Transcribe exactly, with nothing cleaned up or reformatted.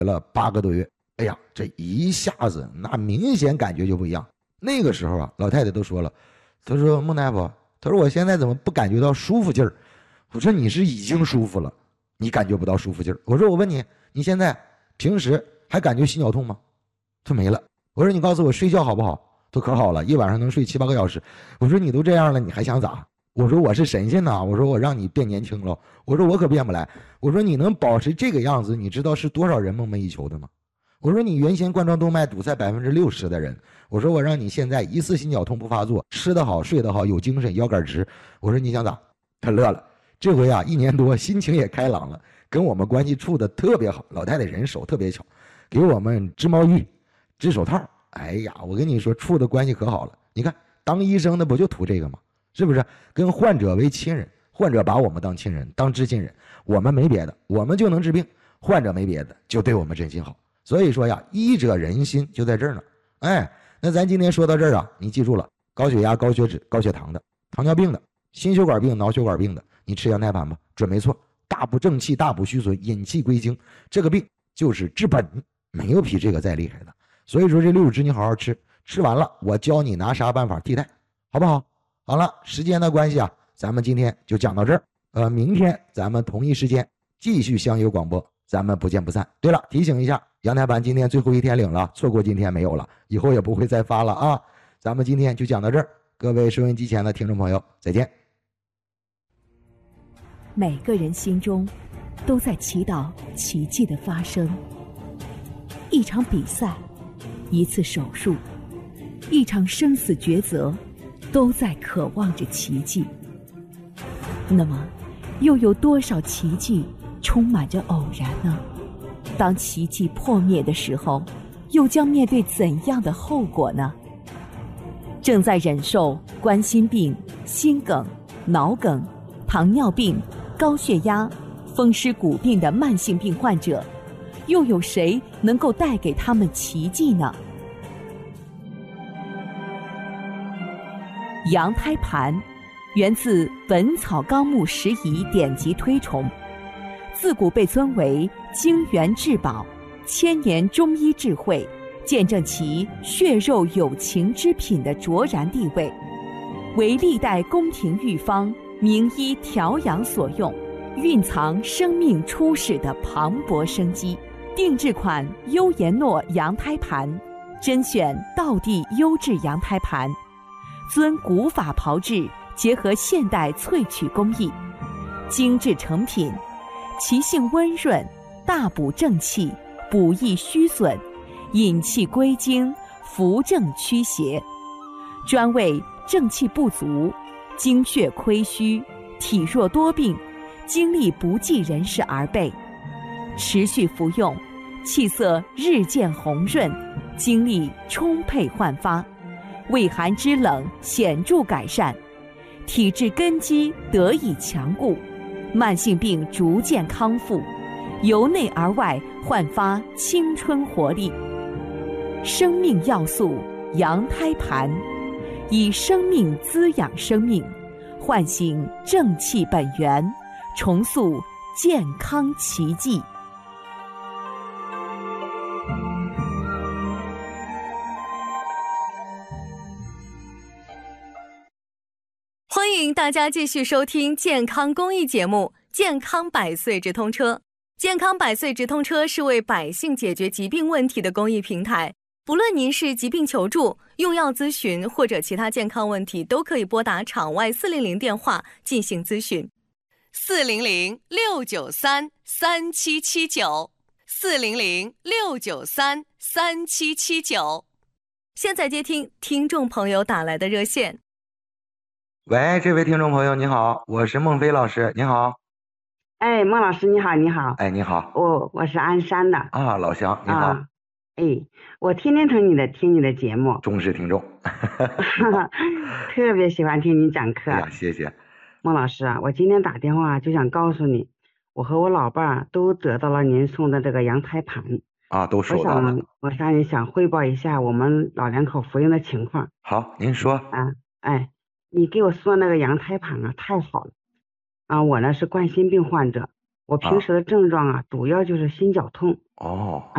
了八个多月，哎呀，这一下子那明显感觉就不一样。那个时候啊，老太太都说了，她说孟大夫，她说我现在怎么不感觉到舒服劲儿？我说你是已经舒服了，你感觉不到舒服劲儿。我说我问你，你现在平时还感觉心绞痛吗？她没了。我说你告诉我睡觉好不好？都可好了，一晚上能睡七八个小时。我说你都这样了，你还想咋？我说我是神仙呐，我说我让你变年轻了，我说我可变不来。我说你能保持这个样子，你知道是多少人梦寐以求的吗？我说你原先冠状动脉堵塞百分之六十的人，我说我让你现在一次心绞痛不发作，吃得好睡得好有精神腰杆直，我说你想咋？他乐了。这回啊一年多心情也开朗了，跟我们关系处的特别好。老太太人手特别巧，给我们织毛衣织手套，哎呀我跟你说处的关系可好了。你看当医生的不就图这个吗？是不是跟患者为亲人，患者把我们当亲人当知亲人，我们没别的，我们就能治病，患者没别的就对我们真心好。所以说呀，医者仁心就在这儿呢。哎，那咱今天说到这儿啊，你记住了，高血压高血脂高血糖的，糖尿病的，心血管病脑血管病的，你吃羊胎盘吧，准没错，大补正气大补虚损引气归经，这个病就是治本，没有比这个再厉害的。所以说这六十支你好好吃，吃完了我教你拿啥办法替代，好不好？好了，时间的关系啊，咱们今天就讲到这儿。呃，明天咱们同一时间继续相约广播，咱们不见不散。对了，提醒一下，羊胎盘今天最后一天领了，错过今天没有了，以后也不会再发了啊。咱们今天就讲到这儿，各位收音机前的听众朋友，再见。 每个人心中都在祈祷奇迹的发生。一场比赛，一次手术，一场生死抉择，都在渴望着奇迹。那么又有多少奇迹充满着偶然呢？当奇迹破灭的时候，又将面对怎样的后果呢？正在忍受冠心病、心梗、脑梗、糖尿病、高血压、风湿骨病的慢性病患者，又有谁能够带给他们奇迹呢？羊胎盘源自《本草纲目拾遗》典籍推崇，自古被尊为精元至宝，千年中医智慧，见证其血肉有情之品的卓然地位，为历代宫廷御方、名医调养所用，蕴藏生命初始的磅礴生机。定制款优颜诺羊胎盘，甄选道地优质羊胎盘，遵古法炮制，结合现代萃取工艺，精致成品，其性温润，大补正气，补益虚损，引气归经，扶正驱邪，专为正气不足、精血亏虚、体弱多病、精力不济人士而备。持续服用，气色日渐红润，精力充沛焕发，胃寒肢冷显著改善，体质根基得以强固，慢性病逐渐康复，由内而外焕发青春活力。生命要素羊胎盘，以生命滋养生命，唤醒正气本源，重塑健康奇迹。 欢迎大家继续收听健康公益节目《健康百岁直通车》。健康百岁直通车是为百姓解决疾病问题的公益平台，不论您是疾病求助、用药咨询或者其他健康问题，都可以拨打场外四零零电话进行咨询。四零零六九三三七七九，四零零六九三三七七九。现在接听听众朋友打来的热线。 喂，这位听众朋友你好，我是孟飞老师，你好。 哎，孟老师你好，你好。 哎，你好。 我我是鞍山的。 啊，老乡你好。啊、 哎，我天天听你的听你的节目， 忠实听众。 特别喜欢听你讲课。 哎呀，谢谢。 孟老师啊，我今天打电话就想告诉你，我和我老伴儿都得到了您送的这个羊胎盘。 啊，都收到了。 我想，我向你想汇报一下我们老两口服用的情况。 好，您说。 啊，哎。你给我送那个羊胎盘啊，太好了，啊，我呢是冠心病患者，我平时的症状啊，啊主要就是心绞痛。 哦。